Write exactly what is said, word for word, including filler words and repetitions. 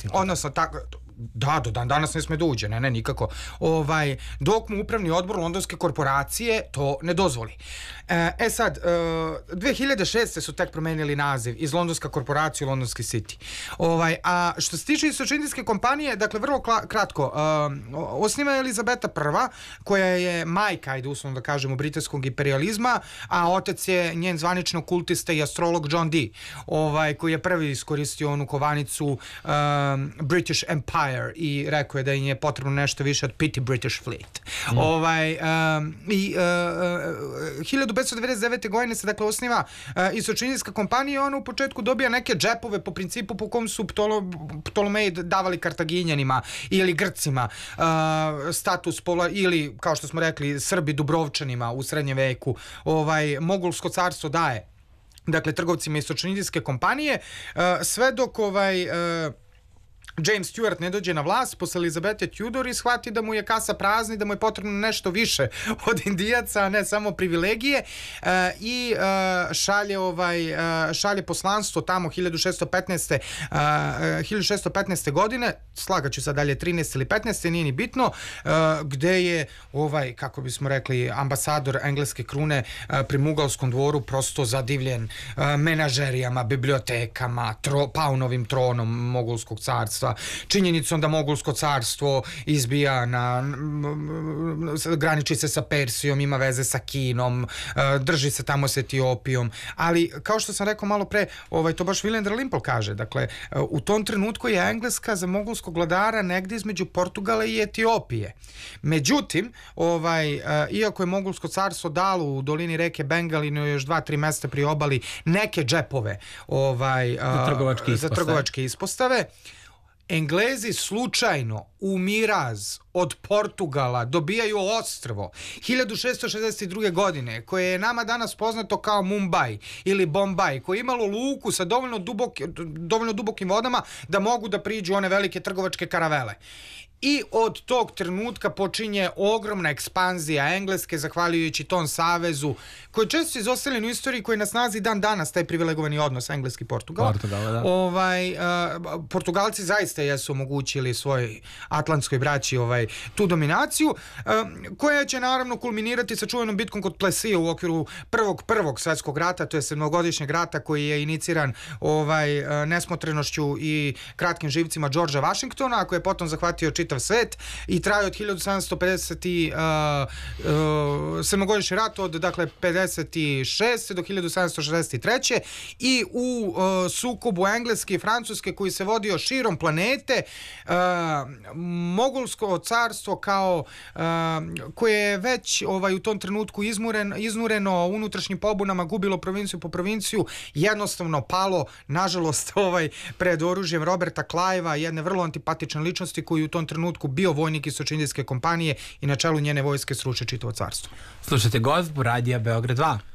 Odnosno, tako, da, do dan danas ne sme da uđe, ne, ne, nikako. Ovaj, dok mu upravni odbor londonske korporacije to ne dozvoli. E, e sad, e, dve hiljade šeste. su tek promenili naziv iz londonska korporacija u londonski City. Ovaj, a što se tiče istočindijske kompanije, dakle, vrlo kratko, e, osniva je Elizabeta prva, koja je majka, ajde uslovno da kažemo, britanskog imperializma, a otac je njen zvanično kultista i astrolog John Dee, ovaj, koji je prvi iskoristio onu kovanicu um, British Empire i rekao je da im je potrebno nešto više od Pity British Fleet. Mm. Ovaj, um, i uh, uh, hiljadu petsto devedeset devete. godine se dakle osniva uh, istočindijska kompanija i ona u početku dobija neke džepove po principu po kom su Ptolo, Ptolomeji davali Kartaginjanima ili Grcima uh, status pola, ili kao što smo rekli Srbi Dubrovčanima u srednjem veku. Ovaj, Mogulsko carstvo daje dakle trgovcima istočnoindijske kompanije, uh, sve dok ovaj uh, James Stewart ne dođe na vlast posle Elizabete Tudor i shvati da mu je kasa prazna i da mu je potrebno nešto više od Indijaca, a ne samo privilegije, uh, i uh, šalje ovaj uh, šalje poslanstvo tamo hiljadu šessto petnaeste. Uh, hiljadu šessto petnaeste. godine, slagaću sad dalje trinaeste ili petnaeste. nije ni bitno, uh, gde je ovaj, kako bismo rekli, ambasador engleske krune uh, pri Mugalskom dvoru prosto zadivljen uh, menažerijama, bibliotekama, tro, paunovim tronom Mogulskog carstva, činjenicom da Mogulsko carstvo izbija na, graniči se sa Persijom, ima veze sa Kinom, drži se tamo s Etiopijom, ali kao što sam rekao malo pre, ovaj, to baš William Dalrymple kaže, dakle, u tom trenutku je Engleska za mogulskog vladara negdje između Portugala i Etiopije. Međutim, ovaj, iako je Mogulsko carstvo dalo u dolini reke Bengalinu još dva, tri mesta pri obali neke džepove ovaj, za trgovačke ispostave, za trgovačke ispostave, Englezi slučajno u miraz od Portugala dobijaju ostrvo hiljadu šessto šezdeset druge. godine, koje je nama danas poznato kao Mumbai ili Bombaj, koje je imalo luku sa dovoljno, duboki, dovoljno dubokim vodama da mogu da priđu one velike trgovačke karavele. I od tog trenutka počinje ogromna ekspanzija Engleske, zahvaljujući tom savezu, koji je često izostavljen u istoriji, koji je na snazi dan danas, taj privilegovani odnos Engleski-Portugal. Portugal, da. Ovaj, uh, Portugalci zaista jesu omogućili svoj atlantskoj braći ovaj, tu dominaciju, uh, koja će naravno kulminirati sa čuvenom bitkom kod Plessija u okviru prvog prvog svetskog rata, to je sedmogodišnjeg rata koji je iniciran ovaj, uh, nesmotrenošću i kratkim živcima Georgea Washingtona, a koji je potom zahvatio čitav svet i traje od hiljadu sedamsto pedeset sedmogodišnji rat od dakle pedeset šeste. do hiljadu sedamsto šezdeset treće. i u uh, sukobu Engleske i Francuske koji se vodio širom planete, uh, Mogulsko carstvo kao uh, koje je već ovaj, u tom trenutku izmuren, iznureno unutrašnjim pobunama, gubilo provinciju po provinciju, jednostavno palo, nažalost, ovaj, pred oružjem Roberta Clivea, jedne vrlo antipatične ličnosti koji u tom trenutku bio vojnik istočindijske kompanije i na čelu njene vojske sruče čitavo carstvo. Slušajte Gozbu, Radija Beograd dva.